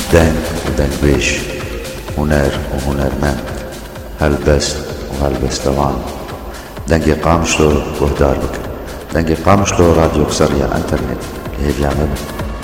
دنگ ودنگويش، هنر وهنرمند، هلبست وهلبستوان. دنگی قامشلو گهدار بکن. دنگی قامشلو راديو سريع انترنت اللي هي بيعمل